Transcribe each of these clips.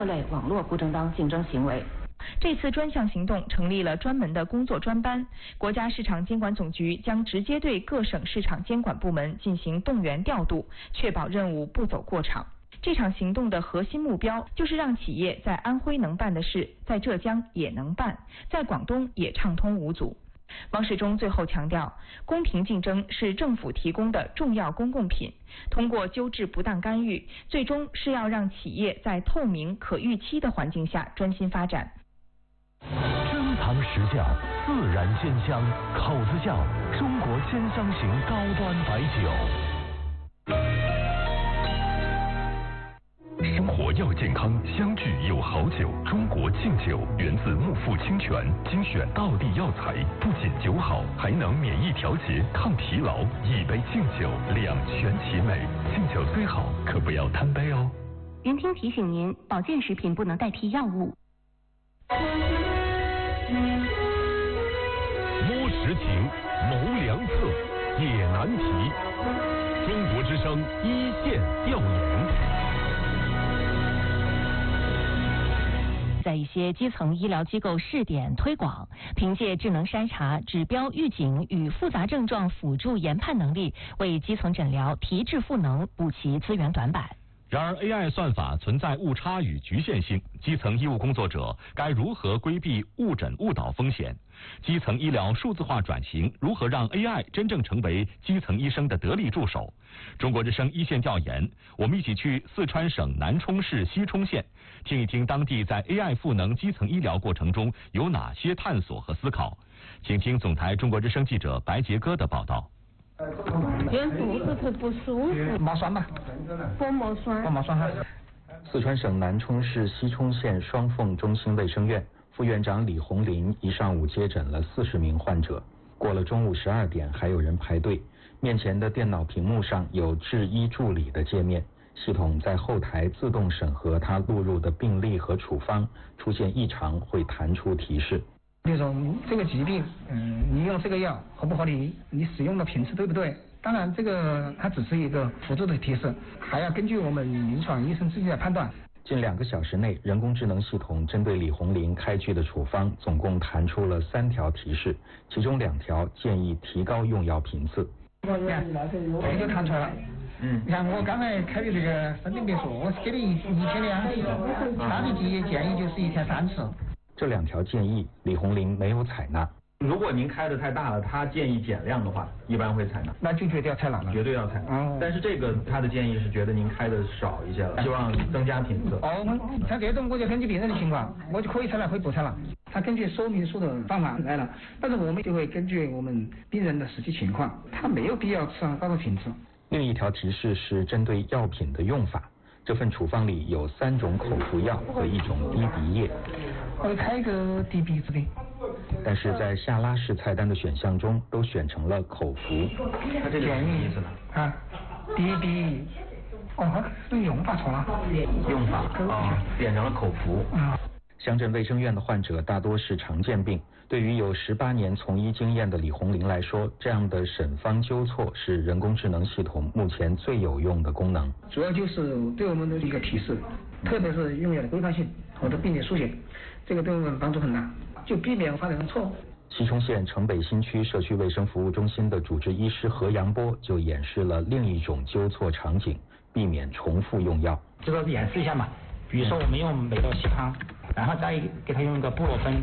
各类网络不正当竞争行为。 这次专项行动成立了专门的工作专班，国家市场监管总局将直接对各省市场监管部门进行动员调度，确保任务不走过场。这场行动的核心目标就是让企业在安徽能办的事，在浙江也能办，在广东也畅通无阻。王世忠最后强调，公平竞争是政府提供的重要公共品，通过纠治不当干预，最终是要让企业在透明可预期的环境下专心发展。 珍藏实窖，自然鲜香，口子窖，中国鲜香型高端白酒。生活要健康，相聚有好酒。中国劲酒源自木富清泉，精选道地药材，不仅酒好，还能免疫调节、抗疲劳。一杯劲酒，两全其美。劲酒虽好，可不要贪杯哦。 云听提醒您，保健食品不能代替药物。 摸实情，谋良策，解难题。中国之声一线调研。 在一些基层医疗机构试点推广，凭借智能筛查、指标预警与复杂症状辅助研判能力，为基层诊疗提质赋能，补齐资源短板。 然而 AI 算法存在误差与局限性，基层医务工作者该如何规避误诊误导风险？基层医疗数字化转型如何让 AI 真正成为基层医生的得力助手？中国之声一线调研，我们一起去四川省南充市西充县，听一听当地在 AI 赋能基层医疗过程中有哪些探索和思考。请听总台中国之声记者白杰哥的报道。 觉得肚子头不舒服， 麻酸吧？ 薄膜酸。 薄膜酸哈。 四川省南充市西充县双凤中心卫生院副院长李红林一上午接诊了40名患者，过了中午12点还有人排队。面前的电脑屏幕上有治医助理的界面，系统在后台自动审核他录入的病历和处方，出现异常会弹出提示。 比如说这个疾病，你用这个药合不合理？你使用的频次对不对？当然，这个它只是一个辅助的提示，还要根据我们临床医生自己来判断。 近2个小时内，人工智能系统针对李红林开具的处方，总共弹出了3条提示，其中2条建议提高用药频次。 这个就弹出来了。你看我刚才开的这个生病别墅，我给你1天2次，他的建议就是1天3次。 这2条建议，李红林没有采纳。 如果您开的太大了，他建议减量的话，一般会采纳。 那就绝对要采纳了。 绝对要采纳。但是这个他的建议是觉得您开的少一些了，希望增加频次。 像这种我就根据病人的情况，我就可以采纳，可以不采纳。他根据说明书的方法来了，但是我们就会根据我们病人的实际情况，他没有必要吃高的频次。 另一条提示是针对药品的用法。这份处方里有3种口服药和1种滴鼻液。 我开一个滴鼻子的。 但是在下拉式菜单的选项中都选成了口服。 他这建议意思呢？ 啊，滴鼻，是用法错了。 用法变成了口服。 乡镇卫生院的患者大多是常见病，对于有18年从医经验的李红林来说，这样的审方纠错是人工智能系统目前最有用的功能。 主要就是对我们的一个提示，特别是用药的规范性或者病理书写，这个对我们帮助很大，就避免发生错误。 西充县城北新区社区卫生服务中心的主治医师何阳波就演示了另一种纠错场景，避免重复用药。 这个演示一下嘛，比如说我们用美洛西康，然后再给他用一个布洛芬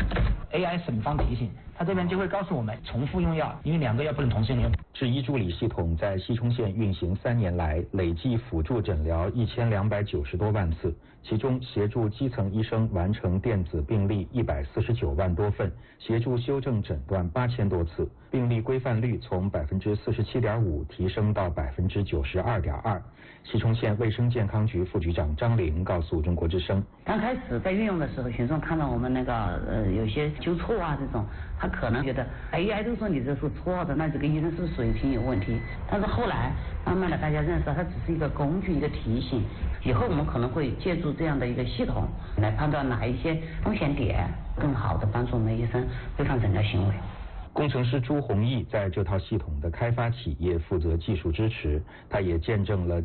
AI 审方提醒，他这边就会告诉我们重复用药，因为2个药不能同时用。 治医助理系统在西充县运行3年来，累计辅助诊疗1290多万次，其中协助基层医生完成电子病历149万多份，协助修正诊断8000多次，病历规范率从47.5%提升到92.2%。西充县卫生健康局副局长张玲告诉中国之声， 刚开始在运用的时候，群众看到我们那个有些纠错啊这种，他可能觉得 AI 都说你这是错的，那这个医生是水平有问题。但是后来慢慢的大家认识到它只是一个工具，一个提醒，以后我们可能会借助这样的一个系统来判断哪一些风险点，更好的帮助我们医生规范诊疗行为。 工程师朱宏毅在这套系统的开发企业负责技术支持，他也见证了